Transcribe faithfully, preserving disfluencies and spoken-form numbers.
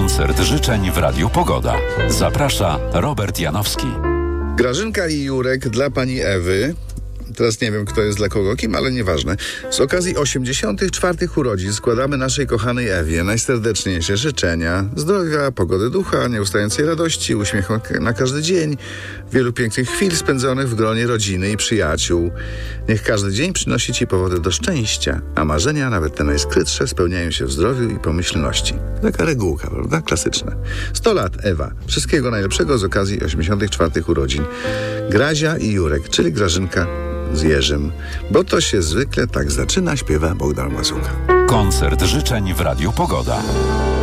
Koncert życzeń w Radiu Pogoda. Zaprasza Robert Janowski. Grażynka i Jurek dla pani Ewy. Teraz nie wiem, kto jest dla kogo kim, ale nieważne. Z okazji osiemdziesiątych czwartych urodzin składamy naszej kochanej Ewie najserdeczniejsze życzenia. Zdrowia, pogody ducha, nieustającej radości, uśmiechu na każdy dzień, wielu pięknych chwil spędzonych w gronie rodziny i przyjaciół. Niech każdy dzień przynosi ci powody do szczęścia, a marzenia, nawet te najskrytsze, spełniają się w zdrowiu i pomyślności. Taka regułka, prawda? Klasyczna. sto lat, Ewa. Wszystkiego najlepszego z okazji osiemdziesiątych czwartych urodzin. Grazia i Jurek, czyli Grażynka z Jerzym, bo to się zwykle tak zaczyna, śpiewa Bogdan Łazuka. Koncert życzeń w Radiu Pogoda.